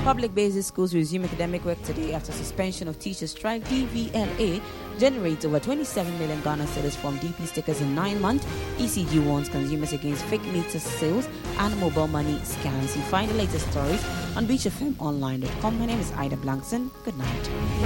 Public basic schools resume academic work today after suspension of teachers' strike. DVLA generates over 27 million Ghana cedis from DP stickers in 9 months. ECG warns consumers against fake meter sales and mobile money scams. You find the latest stories on beachfmonline.com. My name is Ida Blankson. Good night.